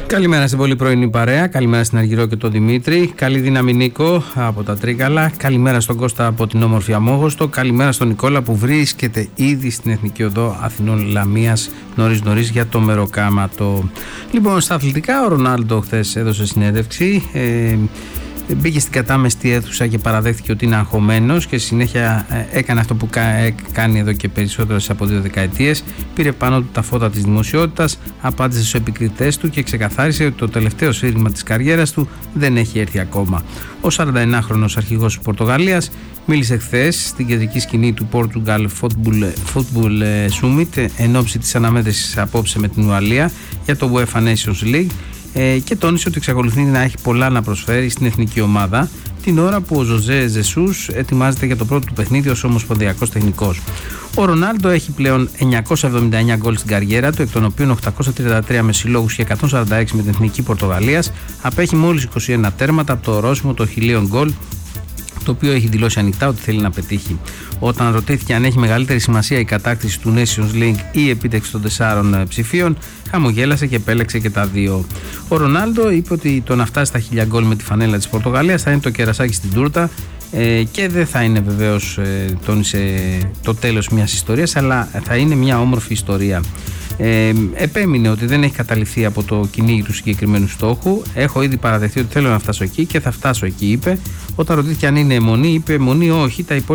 Καλημέρα στην πολύ πρωινή παρέα. Καλημέρα στην Αργυρό και τον Δημήτρη. Καλή δύναμη Νίκο από τα Τρίκαλα. Καλημέρα στον Κώστα από την όμορφη Αμόχωστο. Καλημέρα στον Νικόλα που βρίσκεται ήδη στην Εθνική Οδό Αθηνών Λαμίας νωρίς για το μεροκάματο. Λοιπόν, στα αθλητικά, ο Ρονάλντο χθες έδωσε συνέντευξη. Μπήκε στην κατάμεστη αίθουσα και παραδέχθηκε ότι είναι αγχωμένος και συνέχεια έκανε αυτό που κάνει εδώ και περισσότερες από 2 δεκαετίες. Πήρε πάνω του τα φώτα της δημοσιότητας, απάντησε στους επικριτές του και ξεκαθάρισε ότι το τελευταίο σφύριγμα της καριέρας του δεν έχει έρθει ακόμα. Ο 41χρονος αρχηγός της Πορτογαλίας μίλησε χθες στην κεντρική σκηνή του Portugal Football Summit εν ώψη της αναμέτρησης απόψε με την Ουαλία για το UEFA Nations League και τόνισε ότι εξακολουθεί να έχει πολλά να προσφέρει στην εθνική ομάδα την ώρα που ο Ζωζέ Ζεσούς ετοιμάζεται για το πρώτο του παιχνίδι ως ομοσπονδιακός τεχνικός. Ο Ρονάλντο έχει πλέον 979 γκολ στην καριέρα του, εκ των οποίων 833 με συλλόγους και 146 με την εθνική Πορτογαλίας. Απέχει μόλις 21 τέρματα από το ορόσημο των 1000 γκολ, το οποίο έχει δηλώσει ανοιχτά ότι θέλει να πετύχει. Όταν ρωτήθηκε αν έχει μεγαλύτερη σημασία η κατάκτηση του Nations League ή η επίτευξη των 4 ψηφίων, χαμογέλασε και επέλεξε και τα δύο. Ο Ρονάλντο είπε ότι το να φτάσει στα 1000 γκολ με τη φανέλα της Πορτογαλίας θα είναι το κερασάκι στην τούρτα και δεν θα είναι βεβαίως, τόνισε, το τέλος μιας ιστορίας, αλλά θα είναι μια όμορφη ιστορία. Επέμεινε ότι δεν έχει καταληφθεί από το κυνήγι του συγκεκριμένου στόχου. Έχω ήδη παραδεχτεί ότι θέλω να φτάσω εκεί και θα φτάσω εκεί, είπε. Όταν ρωτήθηκε αν είναι αιμονή, είπε: αιμονή όχι, τα υπόλοιπα